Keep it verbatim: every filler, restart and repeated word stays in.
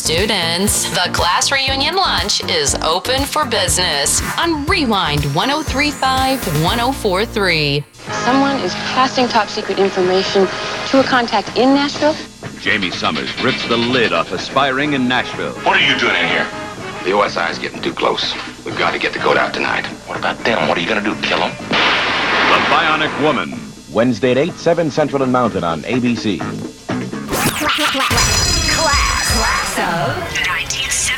students. The class reunion lunch is open for business on Rewind one oh three point five to one oh four point three. Someone is passing top secret information to a contact in Nashville. Jamie Summers rips the lid off aspiring in Nashville. What are you doing in here? The O S I is getting too close. We've got to get the code out tonight. What about them? What are you going to do, kill them? The Bionic Woman. Wednesday at eight, seven Central and Mountain on A B C. Class, class of nineteen seventy.